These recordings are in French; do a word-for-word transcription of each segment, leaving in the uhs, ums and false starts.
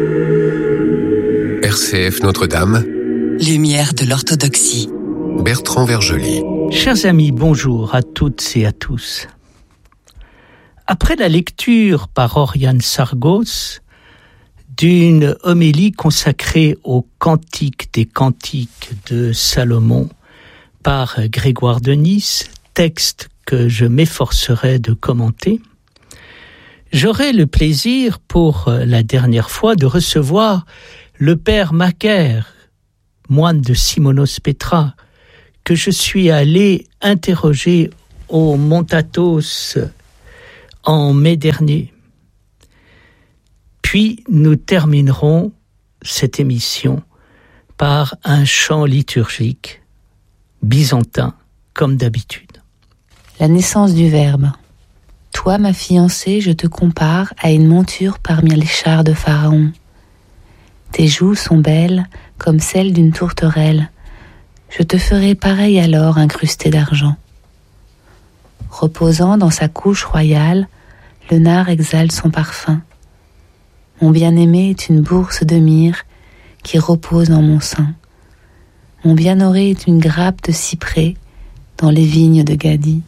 R C F Notre-Dame. Lumière de l'orthodoxie. Bertrand Vergely. Chers amis, bonjour à toutes et à tous. Après la lecture par Oriane Sargos d'une homélie consacrée au Cantique des Cantiques de Salomon par Grégoire de Nice, texte que je m'efforcerai de commenter, j'aurai le plaisir pour la dernière fois de recevoir le père Macaire, moine de Simonos Petra, que je suis allé interroger au Montatos en mai dernier. Puis nous terminerons cette émission par un chant liturgique byzantin, comme d'habitude. La naissance du Verbe. Toi, ma fiancée, je te compare à une monture parmi les chars de Pharaon. Tes joues sont belles comme celles d'une tourterelle. Je te ferai pareil alors incrusté d'argent. Reposant dans sa couche royale, le nard exhale son parfum. Mon bien-aimé est une bourse de myrrhe qui repose dans mon sein. Mon bien-auré est une grappe de cyprès dans les vignes de Gadi.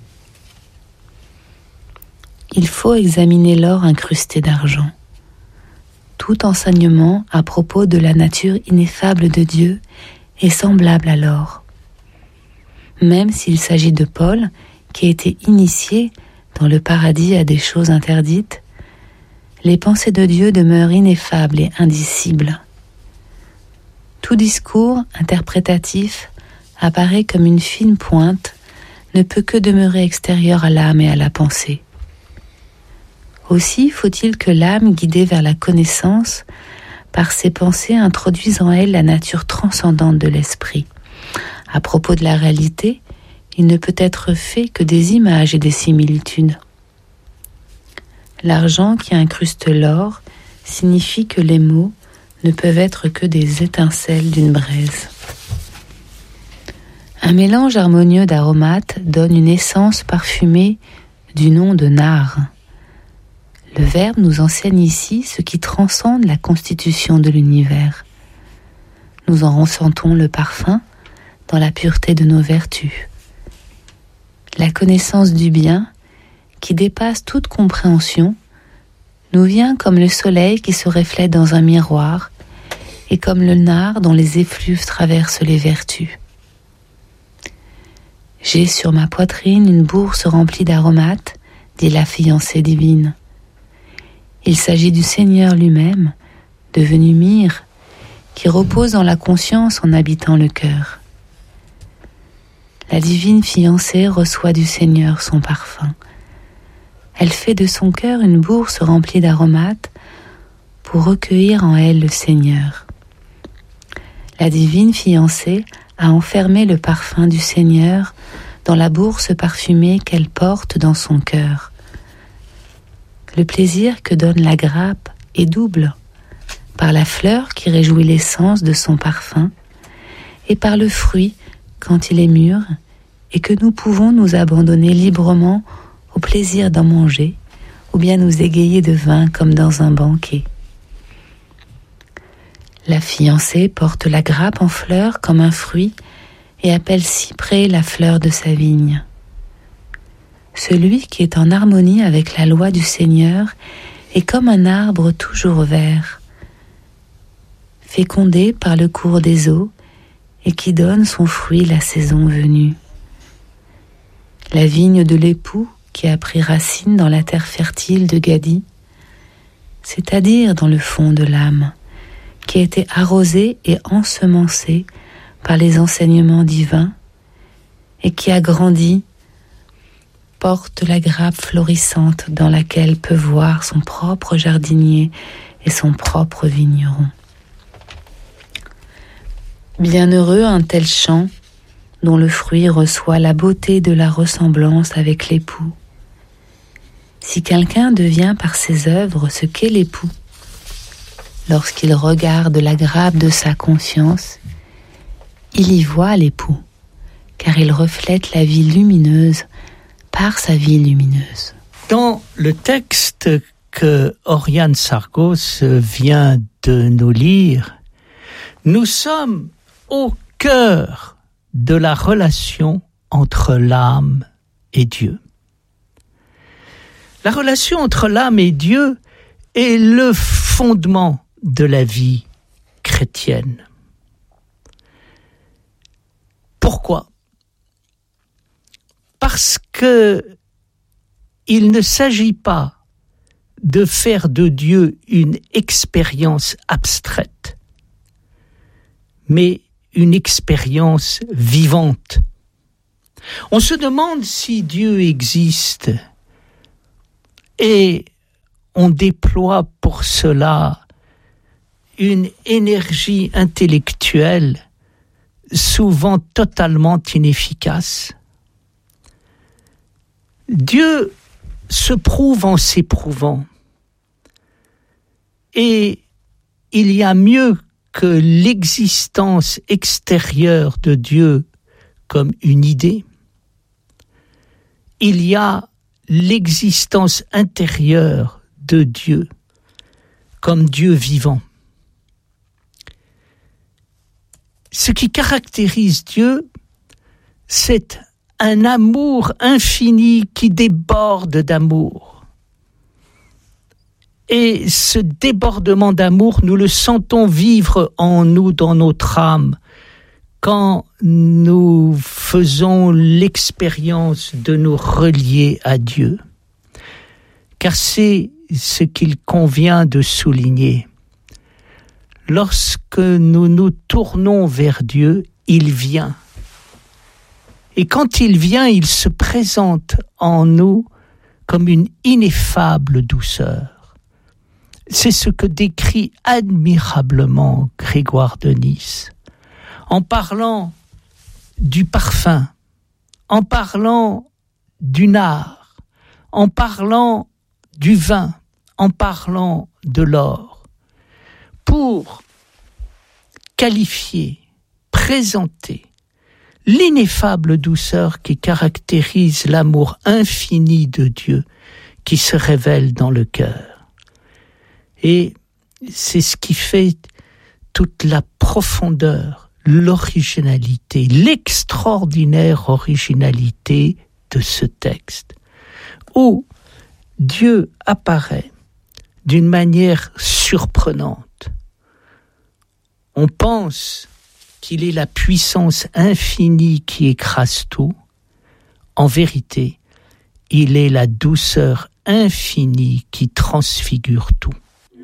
Il faut examiner l'or incrusté d'argent. Tout enseignement à propos de la nature ineffable de Dieu est semblable à l'or. Même s'il s'agit de Paul, qui a été initié dans le paradis à des choses interdites, les pensées de Dieu demeurent ineffables et indicibles. Tout discours interprétatif apparaît comme une fine pointe, ne peut que demeurer extérieur à l'âme et à la pensée. Aussi faut-il que l'âme, guidée vers la connaissance, par ses pensées introduise en elle la nature transcendante de l'esprit. À propos de la réalité, il ne peut être fait que des images et des similitudes. L'argent qui incruste l'or signifie que les mots ne peuvent être que des étincelles d'une braise. Un mélange harmonieux d'aromates donne une essence parfumée du nom de nard. Le Verbe nous enseigne ici ce qui transcende la constitution de l'univers. Nous en ressentons le parfum dans la pureté de nos vertus. La connaissance du bien, qui dépasse toute compréhension, nous vient comme le soleil qui se reflète dans un miroir et comme le nard dont les effluves traversent les vertus. J'ai sur ma poitrine une bourse remplie d'aromates, dit la fiancée divine. Il s'agit du Seigneur lui-même, devenu myrrhe, qui repose dans la conscience en habitant le cœur. La divine fiancée reçoit du Seigneur son parfum. Elle fait de son cœur une bourse remplie d'aromates pour recueillir en elle le Seigneur. La divine fiancée a enfermé le parfum du Seigneur dans la bourse parfumée qu'elle porte dans son cœur. Le plaisir que donne la grappe est double, par la fleur qui réjouit l'essence de son parfum, et par le fruit quand il est mûr, et que nous pouvons nous abandonner librement au plaisir d'en manger, ou bien nous égayer de vin comme dans un banquet. La fiancée porte la grappe en fleurs comme un fruit, et appelle cyprès la fleur de sa vigne. Celui qui est en harmonie avec la loi du Seigneur est comme un arbre toujours vert, fécondé par le cours des eaux et qui donne son fruit la saison venue. La vigne de l'époux qui a pris racine dans la terre fertile de Gadi, c'est-à-dire dans le fond de l'âme, qui a été arrosée et ensemencée par les enseignements divins et qui a grandi, porte la grappe florissante dans laquelle peut voir son propre jardinier et son propre vigneron. Bienheureux un tel champ dont le fruit reçoit la beauté de la ressemblance avec l'époux. Si quelqu'un devient par ses œuvres ce qu'est l'époux, lorsqu'il regarde la grappe de sa conscience, il y voit l'époux, car il reflète la vie lumineuse par sa vie lumineuse. Dans le texte que Oriane Sargos vient de nous lire, nous sommes au cœur de la relation entre l'âme et Dieu. La relation entre l'âme et Dieu est le fondement de la vie chrétienne. Pourquoi ? Parce que il ne s'agit pas de faire de Dieu une expérience abstraite, mais une expérience vivante. On se demande si Dieu existe et on déploie pour cela une énergie intellectuelle souvent totalement inefficace. Dieu se prouve en s'éprouvant. Et il y a mieux que l'existence extérieure de Dieu comme une idée. Il y a l'existence intérieure de Dieu comme Dieu vivant. Ce qui caractérise Dieu, c'est un amour infini qui déborde d'amour. Et ce débordement d'amour, nous le sentons vivre en nous, dans notre âme, quand nous faisons l'expérience de nous relier à Dieu. Car c'est ce qu'il convient de souligner. Lorsque nous nous tournons vers Dieu, il vient. Et quand il vient, il se présente en nous comme une ineffable douceur. C'est ce que décrit admirablement Grégoire de Nice, en parlant du parfum, en parlant du nard, en parlant du vin, en parlant de l'or, pour qualifier, présenter l'ineffable douceur qui caractérise l'amour infini de Dieu qui se révèle dans le cœur. Et c'est ce qui fait toute la profondeur, l'originalité, l'extraordinaire originalité de ce texte, où Dieu apparaît d'une manière surprenante. On pense qu'il est la puissance infinie qui écrase tout. En vérité, il est la douceur infinie qui transfigure tout.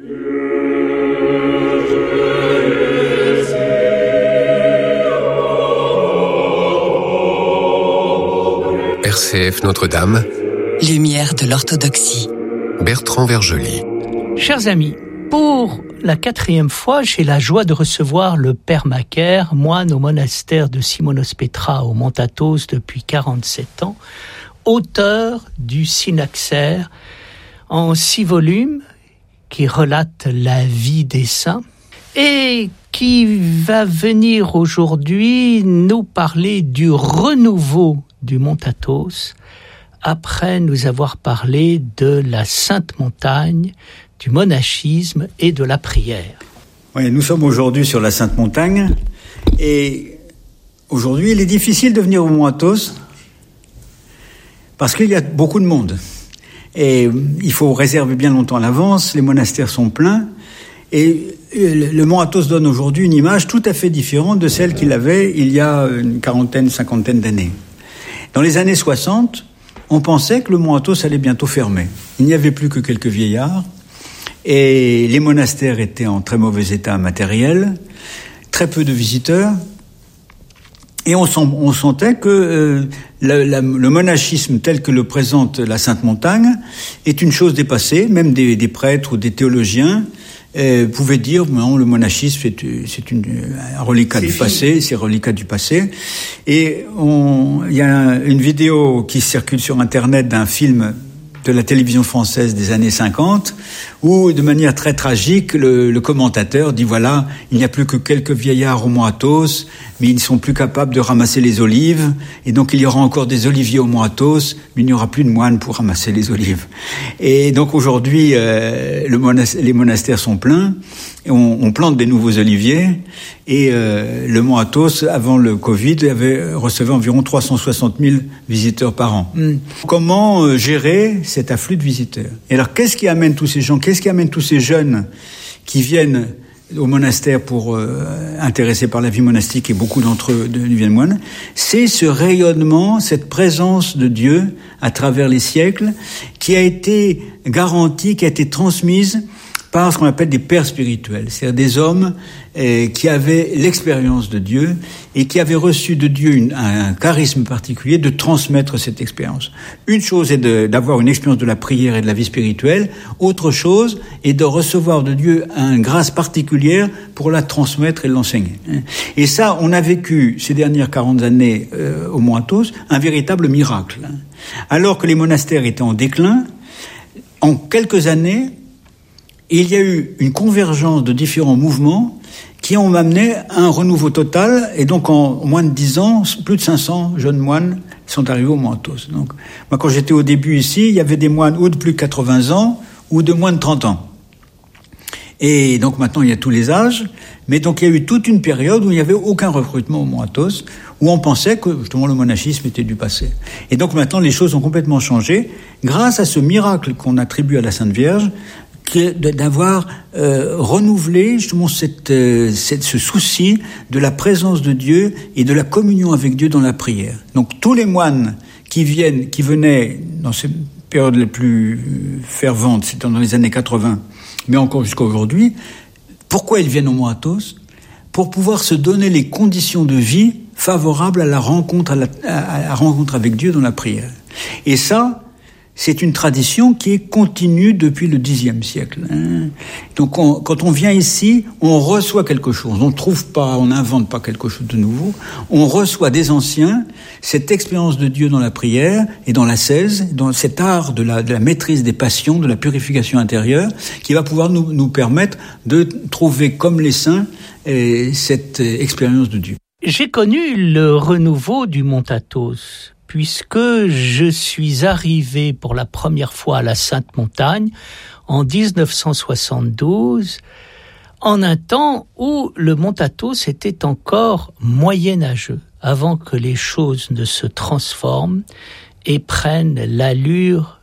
R C F Notre-Dame. Lumière de l'orthodoxie. Bertrand Vergely. Chers amis, pour la quatrième fois, j'ai la joie de recevoir le Père Macaire, moine au monastère de Simonos Petra au Mont Athos depuis quarante-sept ans, auteur du Synaxaire en six volumes qui relate la vie des saints et qui va venir aujourd'hui nous parler du renouveau du Mont Athos après nous avoir parlé de la Sainte Montagne, du monachisme et de la prière. Oui, nous sommes aujourd'hui sur la Sainte Montagne et aujourd'hui il est difficile de venir au Mont Athos parce qu'il y a beaucoup de monde et il faut réserver bien longtemps à l'avance, les monastères sont pleins et le Mont Athos donne aujourd'hui une image tout à fait différente de celle qu'il avait il y a une quarantaine, cinquantaine d'années. Dans les années soixante, on pensait que le Mont Athos allait bientôt fermer. Il n'y avait plus que quelques vieillards et les monastères étaient en très mauvais état matériel, très peu de visiteurs et on, sent, on sentait que euh, la, la, le monachisme tel que le présente la Sainte Montagne est une chose dépassée, même des, des prêtres ou des théologiens euh, pouvaient dire non, le monachisme c'est, c'est une, un reliquat c'est du fini. passé, c'est un reliquat du passé. Et il y a une vidéo qui circule sur Internet d'un film de la télévision française des années cinquante où, de manière très tragique, le, le commentateur dit voilà, il n'y a plus que quelques vieillards au Mont Athos, mais ils ne sont plus capables de ramasser les olives, et donc il y aura encore des oliviers au Mont Athos, mais il n'y aura plus de moines pour ramasser les olives. Et donc aujourd'hui, euh, le monas- les monastères sont pleins, et on, on plante des nouveaux oliviers, et euh, le Mont Athos, avant le Covid, avait recevait environ trois cent soixante mille visiteurs par an. Mmh. Comment euh, gérer cet afflux de visiteurs? Et alors, qu'est-ce qui amène tous ces gens, qu'est-ce qui amène tous ces jeunes qui viennent au monastère pour euh, intéressés par la vie monastique, et beaucoup d'entre eux deviennent moines? C'est ce rayonnement, cette présence de Dieu à travers les siècles, qui a été garantie, qui a été transmise par ce qu'on appelle des pères spirituels, c'est-à-dire des hommes euh, qui avaient l'expérience de Dieu et qui avaient reçu de Dieu une, un, un charisme particulier de transmettre cette expérience. Une chose est de, d'avoir une expérience de la prière et de la vie spirituelle, autre chose est de recevoir de Dieu une grâce particulière pour la transmettre et l'enseigner. Et ça, on a vécu ces dernières quarante années euh, au Mont Athos un véritable miracle. Alors que les monastères étaient en déclin, en quelques années, il y a eu une convergence de différents mouvements qui ont amené à un renouveau total, et donc en moins de dix ans, plus de cinq cents jeunes moines sont arrivés au Mont Athos. Donc, moi, quand j'étais au début ici, il y avait des moines ou de plus de quatre-vingts ans ou de moins de trente ans. Et donc maintenant, il y a tous les âges, mais donc il y a eu toute une période où il n'y avait aucun recrutement au Mont Athos, où on pensait que justement le monachisme était du passé. Et donc maintenant, les choses ont complètement changé grâce à ce miracle qu'on attribue à la Sainte Vierge, d'avoir euh, renouvelé justement cette, euh, cette, ce souci de la présence de Dieu et de la communion avec Dieu dans la prière. Donc tous les moines qui viennent, qui venaient dans ces périodes les plus ferventes, c'était dans les années quatre-vingts, mais encore jusqu'à aujourd'hui, pourquoi ils viennent au Mont Athos? Pour pouvoir se donner les conditions de vie favorables à la rencontre, à la, à la rencontre avec Dieu dans la prière. Et ça, c'est une tradition qui est continue depuis le dixième siècle. Hein. Donc, on, quand on vient ici, on reçoit quelque chose. On ne trouve pas, on n'invente pas quelque chose de nouveau. On reçoit des anciens cette expérience de Dieu dans la prière et dans l'ascèse, dans cet art de la, de la maîtrise des passions, de la purification intérieure, qui va pouvoir nous, nous permettre de trouver, comme les saints, eh, cette eh, expérience de Dieu. J'ai connu le renouveau du Mont Athos, puisque je suis arrivé pour la première fois à la Sainte Montagne en dix-neuf cent soixante-douze, en un temps où le Mont Athos était encore moyenâgeux, avant que les choses ne se transforment et prennent l'allure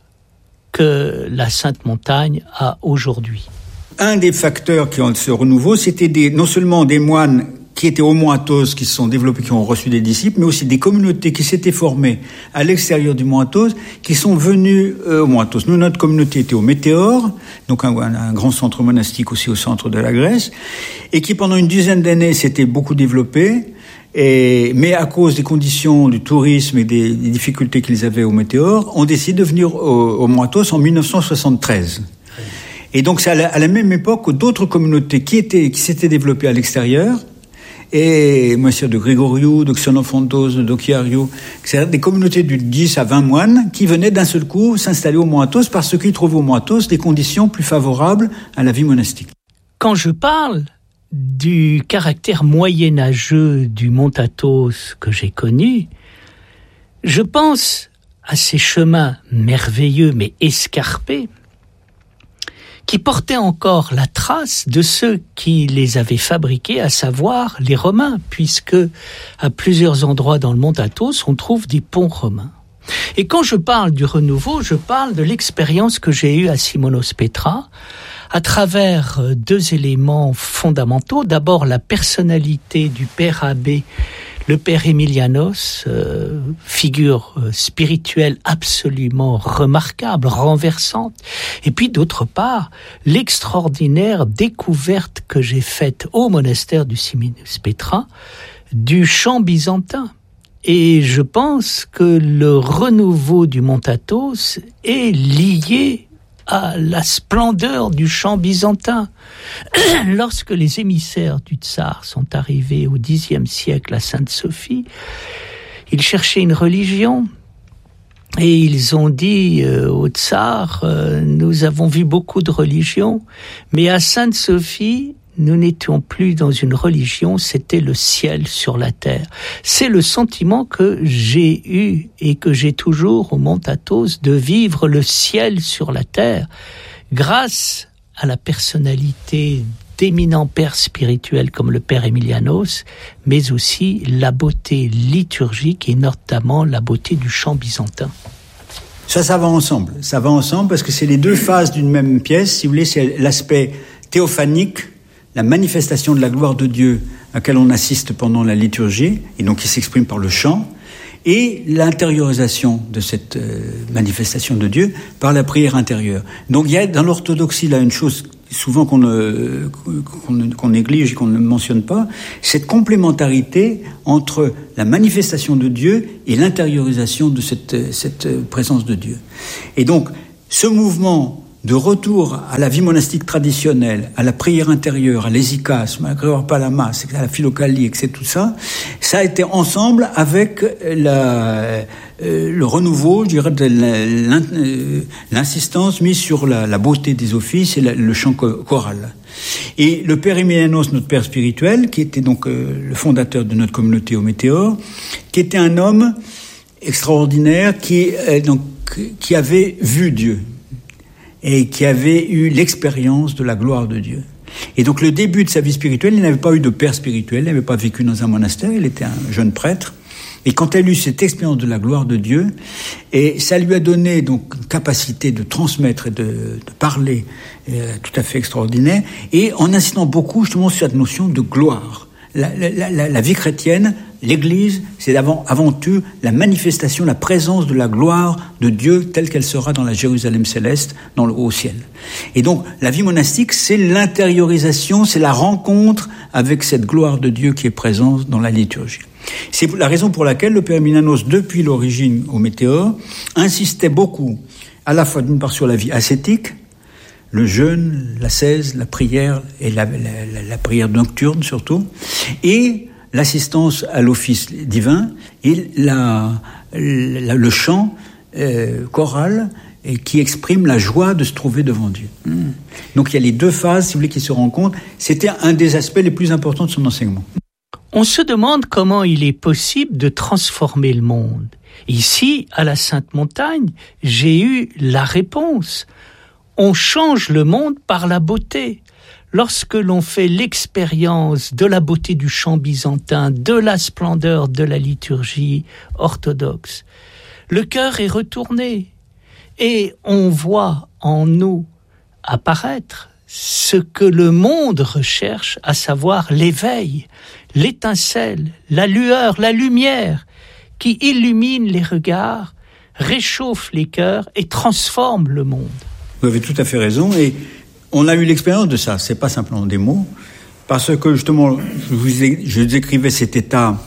que la Sainte Montagne a aujourd'hui. Un des facteurs qui ont ce renouveau, c'était des, non seulement des moines qui étaient au Mont Athos, qui se sont développés, qui ont reçu des disciples, mais aussi des communautés qui s'étaient formées à l'extérieur du Mont Athos, qui sont venues euh, au Mont Athos. Nous, notre communauté était au Météore, donc un, un grand centre monastique aussi au centre de la Grèce, et qui pendant une dizaine d'années s'était beaucoup développé, et, mais à cause des conditions du tourisme et des, des difficultés qu'ils avaient au Météore, ont décidé de venir au, au Mont Athos en dix-neuf cent soixante-treize. Et donc c'est à la, à la même époque que d'autres communautés qui étaient, qui s'étaient développées à l'extérieur, et Monsieur de Grégoriou, de Xenophontos, de Dokiariou, c'est-à-dire des communautés de dix à vingt moines qui venaient d'un seul coup s'installer au Mont Athos parce qu'ils trouvaient au Mont Athos des conditions plus favorables à la vie monastique. Quand je parle du caractère moyenâgeux du Mont Athos que j'ai connu, je pense à ces chemins merveilleux mais escarpés qui portaient encore la trace de ceux qui les avaient fabriqués, à savoir les Romains, puisque à plusieurs endroits dans le Mont Athos, on trouve des ponts romains. Et quand je parle du renouveau, je parle de l'expérience que j'ai eue à Simonos Petra, à travers deux éléments fondamentaux. D'abord, la personnalité du père abbé, le père Emilianos, euh, figure euh, spirituelle absolument remarquable, renversante. Et puis d'autre part, l'extraordinaire découverte que j'ai faite au monastère du Simonos Petra du chant byzantin. Et je pense que le renouveau du Mont Athos est lié à la splendeur du chant byzantin. Lorsque les émissaires du tsar sont arrivés au dixième siècle à Sainte-Sophie, ils cherchaient une religion. Et ils ont dit euh, au tsar, euh, nous avons vu beaucoup de religions, mais à Sainte-Sophie, nous n'étions plus dans une religion, c'était le ciel sur la terre. C'est le sentiment que j'ai eu et que j'ai toujours au Mont Athos, de vivre le ciel sur la terre, grâce à la personnalité d'éminents pères spirituels comme le père Emilianos, mais aussi la beauté liturgique et notamment la beauté du chant byzantin. Ça, ça va ensemble. Ça va ensemble parce que c'est les deux phases d'une même pièce. Si vous voulez, c'est l'aspect théophanique, la manifestation de la gloire de Dieu à laquelle on assiste pendant la liturgie, et donc qui s'exprime par le chant, et l'intériorisation de cette euh, manifestation de Dieu par la prière intérieure. Donc il y a dans l'orthodoxie là une chose souvent qu'on, ne, qu'on, qu'on néglige et qu'on ne mentionne pas, cette complémentarité entre la manifestation de Dieu et l'intériorisation de cette, cette présence de Dieu. Et donc ce mouvement de retour à la vie monastique traditionnelle, à la prière intérieure, à l'hésychasme, à la palama, à la philocalie, et cetera, tout ça, ça a été ensemble avec la, euh, le renouveau, je dirais, de l'in, euh, l'insistance mise sur la, la beauté des offices et la, le chant choral. Et le père Emilianos, notre père spirituel, qui était donc euh, le fondateur de notre communauté au Météore, qui était un homme extraordinaire qui, euh, donc, qui avait vu Dieu et qui avait eu l'expérience de la gloire de Dieu. Et donc le début de sa vie spirituelle, il n'avait pas eu de père spirituel, il n'avait pas vécu dans un monastère, il était un jeune prêtre. Et quand elle a eu cette expérience de la gloire de Dieu, et ça lui a donné donc une capacité de transmettre et de, de parler euh, tout à fait extraordinaire, et en insistant beaucoup justement sur cette notion de gloire. La, la, la, la vie chrétienne, l'Église, c'est avant, avant tout la manifestation, la présence de la gloire de Dieu telle qu'elle sera dans la Jérusalem céleste, dans le haut ciel. Et donc, la vie monastique, c'est l'intériorisation, c'est la rencontre avec cette gloire de Dieu qui est présente dans la liturgie. C'est la raison pour laquelle le père Emilianos, depuis l'origine au Météore, insistait beaucoup, à la fois d'une part sur la vie ascétique, le jeûne, l'ascèse, la prière, et la, la, la, la prière nocturne surtout, et l'assistance à l'office divin, et la, la, le chant euh, choral et qui exprime la joie de se trouver devant Dieu. Mmh. Donc il y a les deux phases, si vous voulez, qui se rencontrent. C'était un des aspects les plus importants de son enseignement. On se demande comment il est possible de transformer le monde. Ici, à la Sainte Montagne, j'ai eu la réponse. On change le monde par la beauté. Lorsque l'on fait l'expérience de la beauté du chant byzantin, de la splendeur de la liturgie orthodoxe, le cœur est retourné et on voit en nous apparaître ce que le monde recherche, à savoir l'éveil, l'étincelle, la lueur, la lumière qui illumine les regards, réchauffe les cœurs et transforme le monde. Vous avez tout à fait raison, et on a eu l'expérience de ça, c'est pas simplement des mots, parce que justement, je vous, ai, je vous décrivais cet état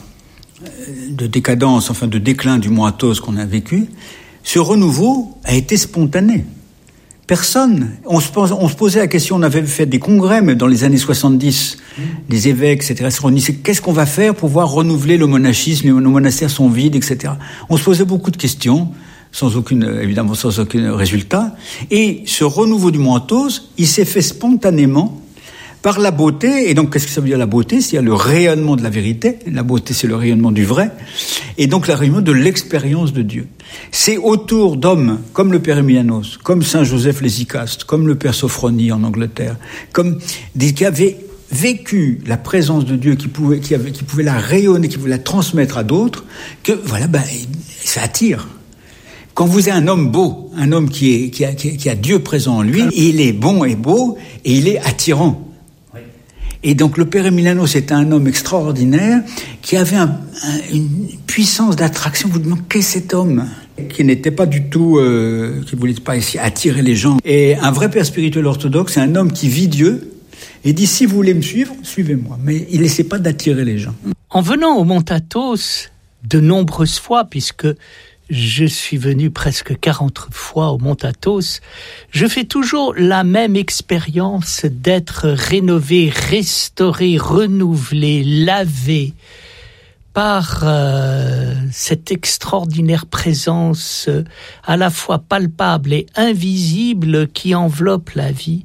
de décadence, enfin de déclin du Mont Athos qu'on a vécu. Ce renouveau a été spontané. Personne, on se, on se posait la question, on avait fait des congrès, mais dans les années soixante-dix, les évêques, et cetera, on disait, qu'est-ce qu'on va faire pour pouvoir renouveler le monachisme, nos monastères sont vides, et cetera. On se posait beaucoup de questions, sans aucune, évidemment sans aucun résultat. Et ce renouveau du Mont Athos, il s'est fait spontanément par la beauté. Et donc, qu'est-ce que ça veut dire la beauté? C'est le rayonnement de la vérité. La beauté, c'est le rayonnement du vrai. Et donc, le rayonnement de l'expérience de Dieu. C'est autour d'hommes comme le père Emilianos, comme saint Joseph l'Hésychaste, comme le père Sophronie en Angleterre, comme des qui avaient vécu la présence de Dieu, qui pouvait, qui avait, qui pouvait la rayonner, qui pouvait la transmettre à d'autres, que, voilà, ben, ça attire. Quand vous êtes un homme beau, un homme qui, est, qui, a, qui a Dieu présent en lui, il est bon et beau, et il est attirant. Oui. Et donc le père Emilianos c'était un homme extraordinaire, qui avait un, un, une puissance d'attraction. Vous demandez, qu'est-ce que cet homme? Qui n'était pas du tout, euh, qui ne voulait pas essayer attirer les gens. Et un vrai père spirituel orthodoxe, c'est un homme qui vit Dieu, et dit, si vous voulez me suivre, suivez-moi. Mais il n'essaie pas d'attirer les gens. En venant au Mont Athos, de nombreuses fois, puisque je suis venu presque quarante fois au Mont Athos, je fais toujours la même expérience d'être rénové, restauré, renouvelé, lavé par euh, cette extraordinaire présence euh, à la fois palpable et invisible qui enveloppe la vie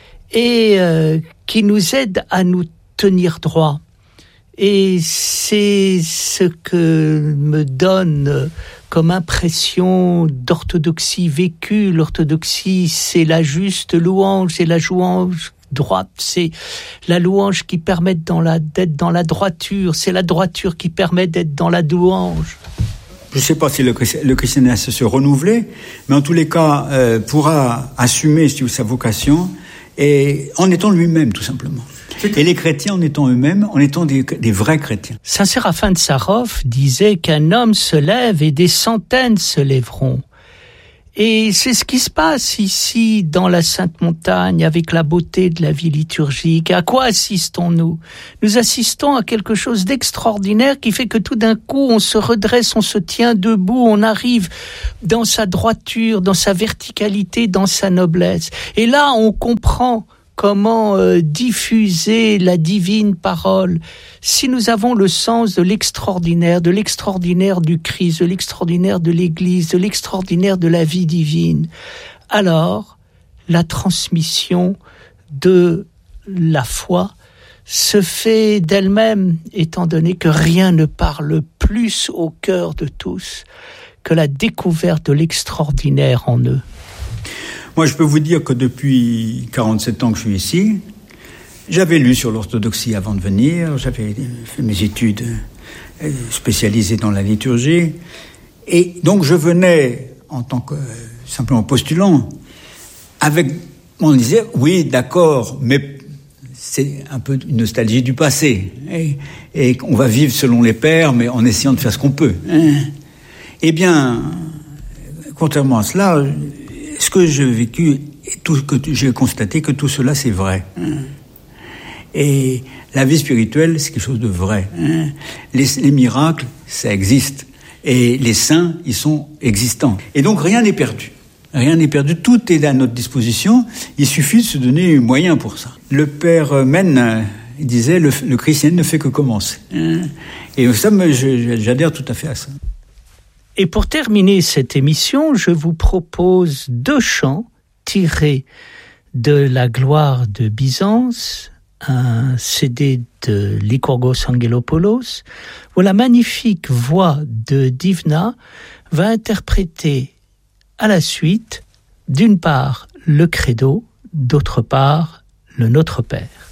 et euh, qui nous aide à nous tenir droit. Et c'est ce que me donne comme impression d'orthodoxie vécue. L'orthodoxie, c'est la juste louange, c'est la louange droite, c'est la louange qui permet dans la, d'être dans la droiture, c'est la droiture qui permet d'être dans la louange. Je ne sais pas si le, le christianisme se renouveler, mais en tous les cas, euh, pourra assumer sa vocation et en étant lui-même, tout simplement. Et les chrétiens en étant eux-mêmes, en étant des, des vrais chrétiens. Saint Séraphin de Sarov disait qu'un homme se lève et des centaines se lèveront. Et c'est ce qui se passe ici dans la Sainte Montagne avec la beauté de la vie liturgique. À quoi assistons-nous ? Nous assistons à quelque chose d'extraordinaire qui fait que tout d'un coup on se redresse, on se tient debout, on arrive dans sa droiture, dans sa verticalité, dans sa noblesse. Et là on comprend comment euh, diffuser la divine parole. Si nous avons le sens de l'extraordinaire, de l'extraordinaire du Christ, de l'extraordinaire de l'Église, de l'extraordinaire de la vie divine, alors la transmission de la foi se fait d'elle-même, étant donné que rien ne parle plus au cœur de tous que la découverte de l'extraordinaire en eux. Moi, je peux vous dire que depuis quarante-sept ans que je suis ici, j'avais lu sur l'orthodoxie avant de venir, j'avais fait mes études spécialisées dans la liturgie, et donc je venais en tant que simplement postulant, avec, on disait, oui, d'accord, mais c'est un peu une nostalgie du passé, et, et on va vivre selon les pères, mais en essayant de faire ce qu'on peut. Hein. Eh bien, contrairement à cela, ce que j'ai vécu, tout que j'ai constaté que tout cela c'est vrai. Hein. Et la vie spirituelle, c'est quelque chose de vrai. Hein. Les, les miracles, ça existe. Et les saints, ils sont existants. Et donc rien n'est perdu. Rien n'est perdu. Tout est à notre disposition. Il suffit de se donner un moyen pour ça. Le père Men, il disait, le, le christianisme ne fait que commencer. Hein. Et ça, je, j'adhère tout à fait à ça. Et pour terminer cette émission, je vous propose deux chants tirés de la gloire de Byzance, un C D de Lycurgos Angelopoulos, où la magnifique voix de Divna va interpréter à la suite, d'une part, le Credo, d'autre part, le Notre Père.